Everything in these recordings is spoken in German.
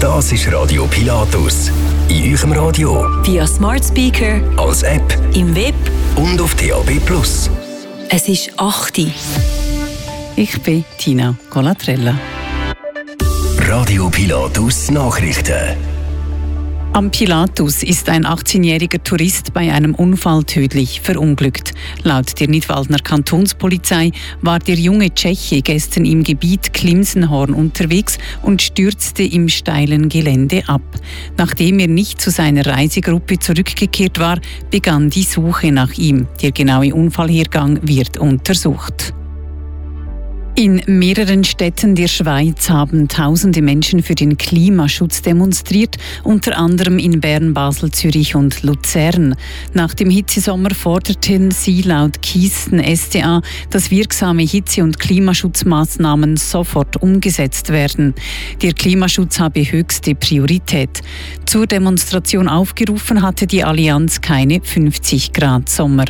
Das ist Radio Pilatus. In eurem Radio, via Smart Speaker, als App, im Web und auf DAB+. Es ist 8 Uhr. Ich bin Tina Colatrella. Radio Pilatus Nachrichten. Am Pilatus ist ein 18-jähriger Tourist bei einem Unfall tödlich verunglückt. Laut der Nidwaldner Kantonspolizei war der junge Tscheche gestern im Gebiet Klimsenhorn unterwegs und stürzte im steilen Gelände ab. Nachdem er nicht zu seiner Reisegruppe zurückgekehrt war, begann die Suche nach ihm. Der genaue Unfallhergang wird untersucht. In mehreren Städten der Schweiz haben tausende Menschen für den Klimaschutz demonstriert, unter anderem in Bern, Basel, Zürich und Luzern. Nach dem Hitzesommer forderten sie laut Kiesten SDA, dass wirksame Hitze- und Klimaschutzmaßnahmen sofort umgesetzt werden. Der Klimaschutz habe höchste Priorität. Zur Demonstration aufgerufen hatte die Allianz keine 50-Grad-Sommer.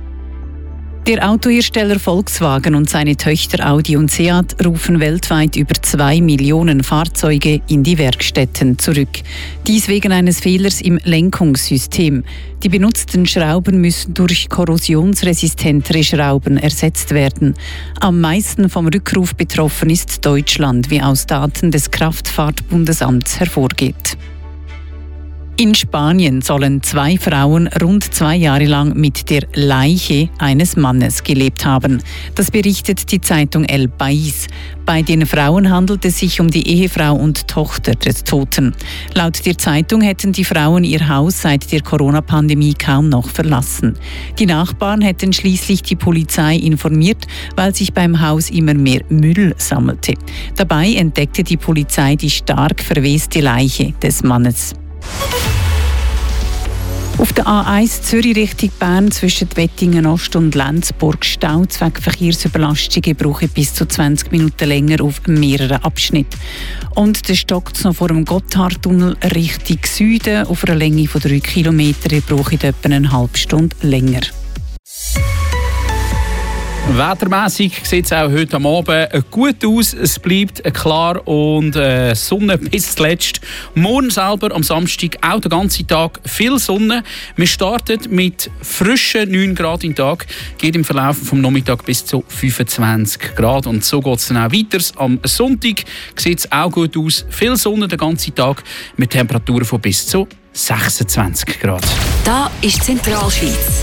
Der Autohersteller Volkswagen und seine Töchter Audi und Seat rufen weltweit über 2 Millionen Fahrzeuge in die Werkstätten zurück. Dies wegen eines Fehlers im Lenkungssystem. Die benutzten Schrauben müssen durch korrosionsresistentere Schrauben ersetzt werden. Am meisten vom Rückruf betroffen ist Deutschland, wie aus Daten des Kraftfahrtbundesamts hervorgeht. In Spanien sollen 2 Frauen rund 2 Jahre lang mit der Leiche eines Mannes gelebt haben. Das berichtet die Zeitung El País. Bei den Frauen handelt es sich um die Ehefrau und Tochter des Toten. Laut der Zeitung hätten die Frauen ihr Haus seit der Corona-Pandemie kaum noch verlassen. Die Nachbarn hätten schließlich die Polizei informiert, weil sich beim Haus immer mehr Müll sammelte. Dabei entdeckte die Polizei die stark verweste Leiche des Mannes. Auf der A1 Zürich Richtung Bern zwischen Wettingen Ost und Lenzburg Stau wegen Verkehrsüberlastungen brauchen bis zu 20 Minuten länger auf mehreren Abschnitten. Und der stockt noch vor dem Gotthardtunnel Richtung Süden auf einer Länge von 3 Kilometern, braucht etwa eine halbe Stunde länger. Wettermässig sieht es auch heute am Abend gut aus. Es bleibt klar und Sonne bis zuletzt. Morgen selber am Samstag auch den ganzen Tag viel Sonne. Wir starten mit frischen 9 Grad im Tag, geht im Verlauf vom Nachmittag bis zu 25 Grad. Und so geht es dann auch weiter. Am Sonntag sieht es auch gut aus. Viel Sonne den ganzen Tag mit Temperaturen von bis zu 26 Grad. Da ist Zentralschweiz.